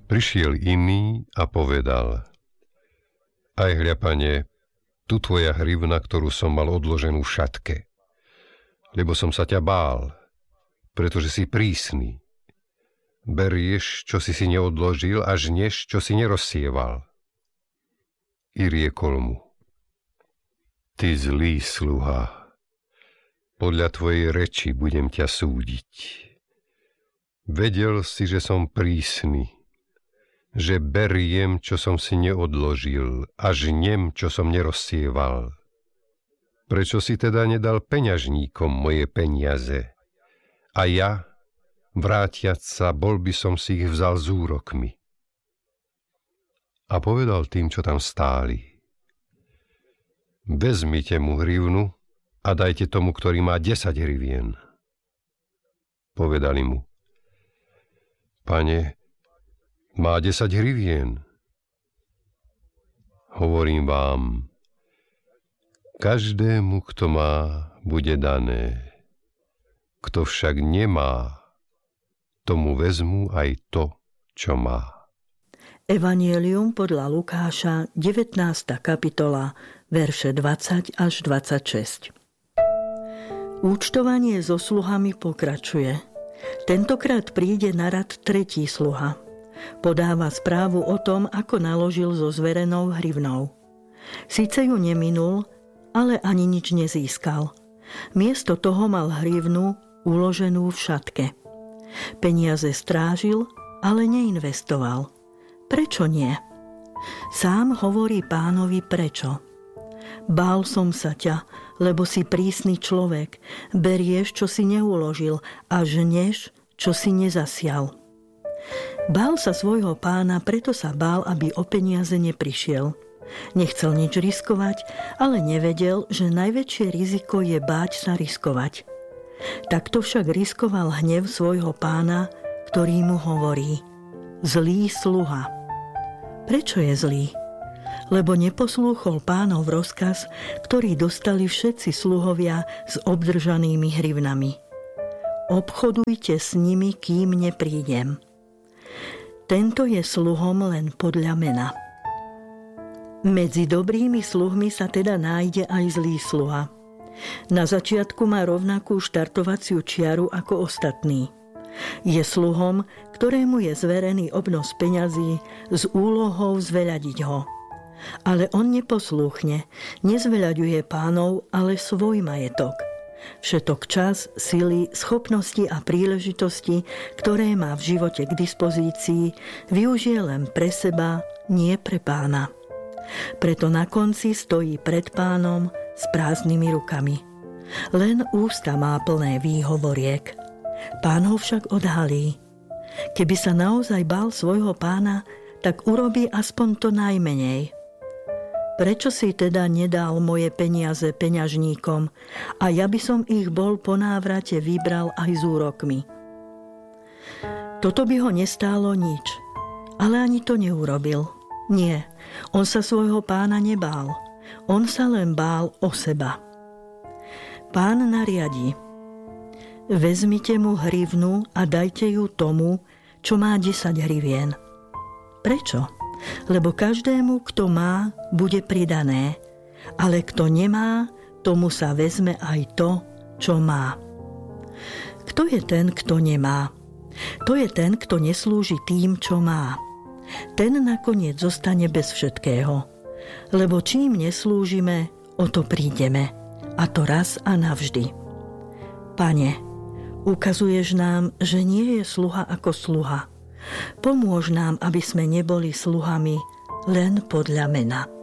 Prišiel iný a povedal: Aj hľa, pane, tu tvoja hrivna, ktorú som mal odloženú v šatke. Lebo som sa ťa bál, pretože si prísny. Berieš, čo si neodložil, a žneš, čo si nerozsieval. I riekol mu: Ty zlý sluha, podľa tvojej reči budem ťa súdiť. Vedel si, že som prísny, že beriem, čo som si neodložil, a žnem, čo som nerozsieval. Prečo si teda nedal peňažníkom moje peniaze? A ja, vrátiac sa, bol by som si ich vzal s úrokmi. A povedal tým, čo tam stáli: Vezmite mu hrivnu a dajte tomu, ktorý má 10 hrivien. Povedali mu: Pane, má 10 hrivien. Hovorím vám, každému, kto má, bude dané. Kto však nemá, tomu vezmu aj to, čo má. Evanjelium podľa Lukáša, 19. kapitola, verše 20 až 26. Účtovanie so sluhami pokračuje. Tentokrát príde na rad tretí sluha. Podáva správu o tom, ako naložil so zverenou hrivnou. Síce ju neminul, ale ani nič nezískal. Miesto toho mal hrivnu uloženú v šatke. Peniaze strážil, ale neinvestoval. Prečo nie? Sám hovorí pánovi prečo. Bál som sa ťa, lebo si prísny človek. Berieš, čo si neuložil, a žneš, čo si nezasial. Bál sa svojho pána, preto sa bál, aby o peniaze neprišiel. Nechcel nič riskovať, ale nevedel, že najväčšie riziko je báť sa riskovať. Takto však riskoval hnev svojho pána, ktorý mu hovorí: Zlý sluha. Prečo je zlý? Lebo neposlúchol pánov rozkaz, ktorý dostali všetci sluhovia s obdržanými hrivnami. Obchodujte s nimi, kým neprídem. Tento je sluhom len podľa mena. Medzi dobrými sluhmi sa teda nájde aj zlý sluha. Na začiatku má rovnakú štartovaciu čiaru ako ostatní. Je sluhom, ktorému je zverený obnos peňazí s úlohou zveľadiť ho. Ale on neposlúchne, nezveľaďuje pánov, ale svoj majetok. Všetok čas, sily, schopnosti a príležitosti, ktoré má v živote k dispozícii, využije len pre seba, nie pre pána. Preto na konci stojí pred pánom s prázdnymi rukami. Len ústa má plné výhovoriek. Pán ho však odhalí. Keby sa naozaj bál svojho pána, tak urobí aspoň to najmenej. Prečo si teda nedal moje peniaze peňažníkom a ja by som ich bol po návrate vybral aj s úrokmi? Toto by ho nestálo nič, ale ani to neurobil. Nie, on sa svojho pána nebál, on sa len bál o seba. Pán nariadí: Vezmite mu hrivnu a dajte ju tomu, čo má 10 hrivien. Prečo? Lebo každému, kto má, bude pridané, ale kto nemá, tomu sa vezme aj to, čo má. Kto je ten, kto nemá? To je ten, kto neslúži tým, čo má. Ten nakoniec zostane bez všetkého, lebo čím neslúžime, o to prídeme, a to raz a navždy. Pane, ukazuješ nám, že nie je sluha ako sluha. Pomôž nám, aby sme neboli sluhami len podľa mena.